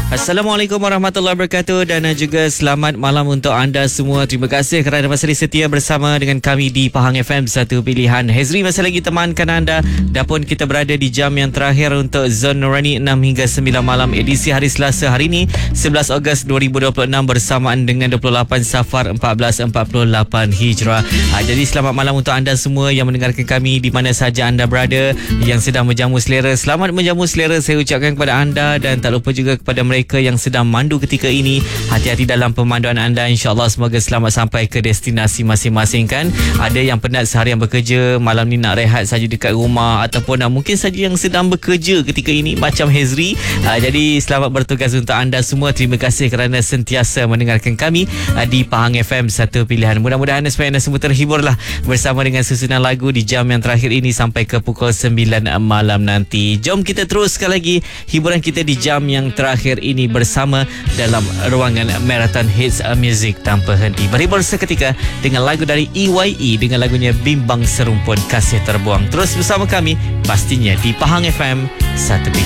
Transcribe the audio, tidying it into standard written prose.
Assalamualaikum warahmatullahi wabarakatuh dan juga selamat malam untuk anda semua. Terima kasih kerana masih setia bersama dengan kami di Pahang FM, satu pilihan. Hezri masih lagi temankan anda dan pun kita berada di jam yang terakhir untuk Zon Nurani 6 hingga 9 malam edisi hari Selasa hari ini 11 Ogos 2026 bersamaan dengan 28 Safar 1448 Hijrah. Jadi selamat malam untuk anda semua yang mendengarkan kami di mana saja anda berada, yang sedang menjamu selera. Selamat menjamu selera saya ucapkan kepada anda, dan tak lupa juga kepada mereka yang sedang mandu ketika ini. Hati-hati dalam pemanduan anda, insyaAllah semoga selamat sampai ke destinasi masing-masing kan. Ada yang penat seharian bekerja, malam ni nak rehat saja dekat rumah, ataupun mungkin saja yang sedang bekerja ketika ini macam Hezri. Jadi selamat bertugas untuk anda semua. Terima kasih kerana sentiasa mendengarkan kami di Pahang FM, satu pilihan. Mudah-mudahan supaya anda semua terhiburlah bersama dengan susunan lagu di jam yang terakhir ini sampai ke pukul 9 malam nanti. Jom kita teruskan lagi hiburan kita di jam yang terakhir ini bersama dalam ruangan Marathon Hits Music tanpa henti. Berhibur seketika dengan lagu dari EYE dengan lagunya Bimbang Serumpun Kasih Terbuang. Terus bersama kami pastinya di Pahang FM, satu pilihan.